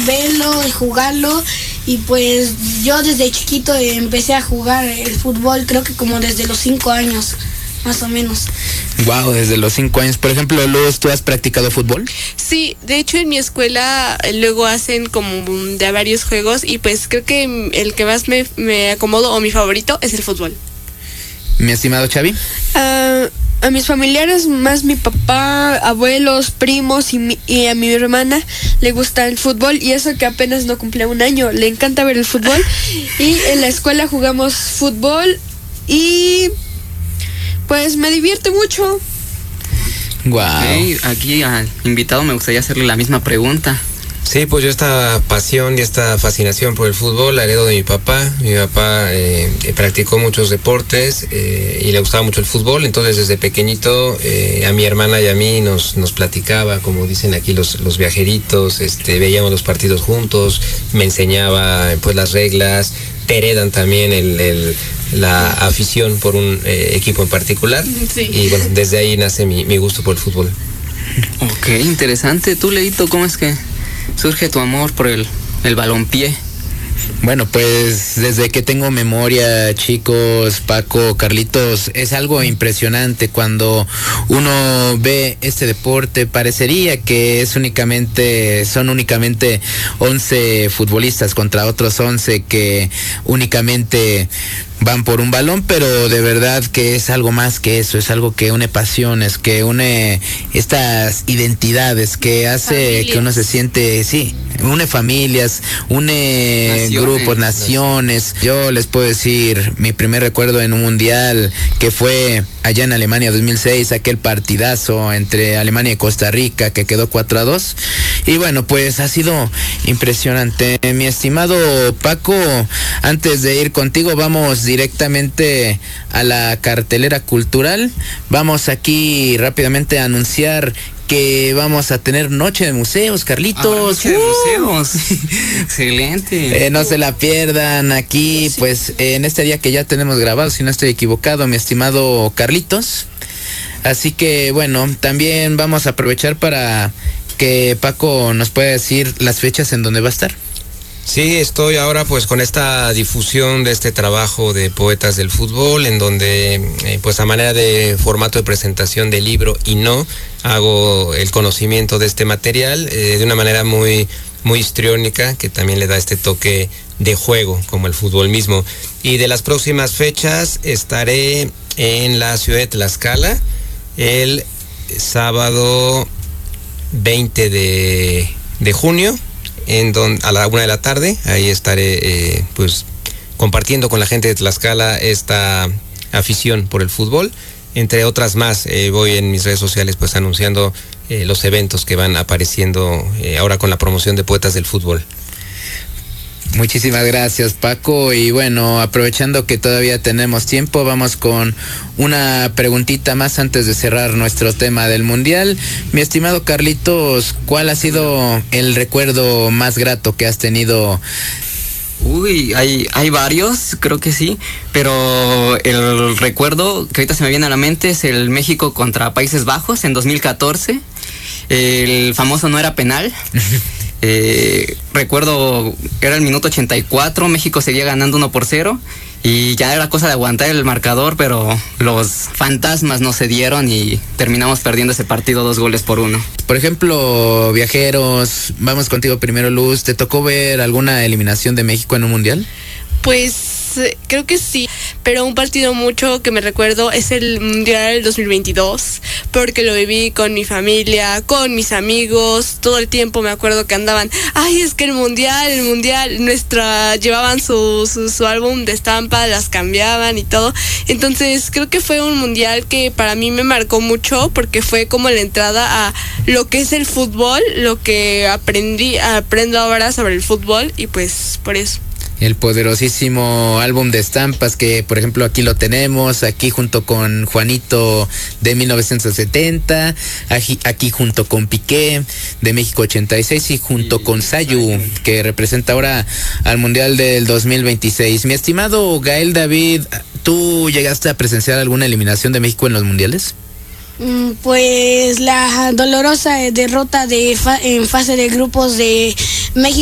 verlo y jugarlo. Y pues yo desde chiquito empecé a jugar el fútbol, creo que como desde los 5 años, más o menos. Wow, desde los 5 años. Por ejemplo, Luz, ¿tú has practicado fútbol? Sí, de hecho en mi escuela luego hacen como de varios juegos y pues creo que el que más me acomodo o mi favorito es el fútbol. Mi estimado Xavi. A mis familiares, más mi papá, abuelos, primos y a mi hermana le gusta el fútbol, y eso que apenas no cumple 1 año, le encanta ver el fútbol. Y en la escuela jugamos fútbol y pues me divierte mucho. Wow. Okay, aquí al invitado me gustaría hacerle la misma pregunta. Sí, pues yo esta pasión y esta fascinación por el fútbol la heredo de mi papá. Mi papá practicó muchos deportes y le gustaba mucho el fútbol, entonces desde pequeñito a mi hermana y a mí nos platicaba, como dicen aquí los viajeritos, veíamos los partidos juntos, me enseñaba pues las reglas, te heredan también la afición por un equipo en particular. Sí. Y bueno, desde ahí nace mi gusto por el fútbol. Ok, interesante. Tú, Leito, ¿cómo es que surge tu amor por el balompié? Bueno, pues desde que tengo memoria, chicos, Paco, Carlitos, es algo impresionante cuando uno ve este deporte. Parecería que son únicamente 11 futbolistas contra otros 11 que únicamente van por un balón, pero de verdad que es algo más que eso, es algo que une pasiones, que une estas identidades, que hace familias, que uno se siente, sí, une familias, une grupos, naciones. Yo les puedo decir, mi primer recuerdo en un mundial que fue allá en Alemania 2006, aquel partidazo entre Alemania y Costa Rica que quedó 4-2, y bueno, pues ha sido impresionante. Mi estimado Paco, antes de ir contigo, vamos directamente a la cartelera cultural. Vamos aquí rápidamente a anunciar que vamos a tener Noche de Museos, Carlitos. Noche de Museos. Excelente. No se la pierdan aquí, sí. Pues en este día que ya tenemos grabado, si no estoy equivocado, mi estimado Carlitos. Así que bueno, también vamos a aprovechar para que Paco nos pueda decir las fechas en donde va a estar. Sí, estoy ahora pues con esta difusión de este trabajo de Poetas del Fútbol, en donde pues a manera de formato de presentación de libro y no, hago el conocimiento de este material de una manera muy histriónica, que también le da este toque de juego como el fútbol mismo. Y de las próximas fechas estaré en la ciudad de Tlaxcala el sábado 20 de junio. A la 1 de la tarde, ahí estaré pues compartiendo con la gente de Tlaxcala esta afición por el fútbol, entre otras más. Voy en mis redes sociales pues anunciando los eventos que van apareciendo ahora con la promoción de Poetas del Fútbol. Muchísimas gracias, Paco, y bueno, aprovechando que todavía tenemos tiempo, vamos con una preguntita más antes de cerrar nuestro tema del Mundial. Mi estimado Carlitos, ¿cuál ha sido el recuerdo más grato que has tenido? Uy, hay varios, creo que sí, pero el recuerdo que ahorita se me viene a la mente es el México contra Países Bajos en 2014, el famoso no era penal. Recuerdo, era el minuto 84, México seguía ganando 1-0 y ya era cosa de aguantar el marcador, pero los fantasmas no se dieron y terminamos perdiendo ese partido 2-1. Por ejemplo, viajeros, vamos contigo primero, Luz, ¿te tocó ver alguna eliminación de México en un mundial? Pues creo que sí, pero un partido mucho que me recuerdo es el Mundial del 2022, porque lo viví con mi familia, con mis amigos, todo el tiempo me acuerdo que andaban, ay, es que el mundial, llevaban su álbum de estampa, las cambiaban y todo. Entonces creo que fue un mundial que para mí me marcó mucho, porque fue como la entrada a lo que es el fútbol, lo que aprendo ahora sobre el fútbol, y pues por eso. El poderosísimo álbum de estampas que, por ejemplo, aquí lo tenemos, aquí junto con Juanito de 1970, aquí junto con Piqué de México 86 y junto con Sayu, que representa ahora al Mundial del 2026. Mi estimado Gael David, ¿tú llegaste a presenciar alguna eliminación de México en los mundiales? Pues la dolorosa derrota en fase de grupos de México